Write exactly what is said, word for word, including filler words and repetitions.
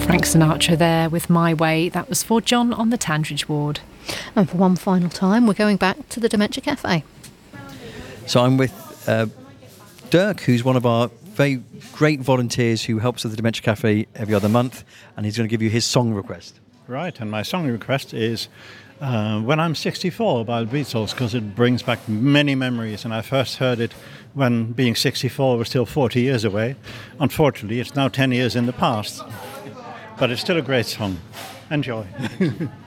Frank Sinatra there with My Way. That was for John on the Tandridge ward. And for one final time, we're going back to the Dementia Cafe. So I'm with uh, Dirk, who's one of our very great volunteers who helps at the Dementia Cafe every other month, and he's going to give you his song request. Right, and my song request is uh, When I'm sixty-four by the Beatles, because it brings back many memories, and I first heard it when being sixty-four was still forty years away. Unfortunately, it's now ten years in the past, but it's still a great song. Enjoy.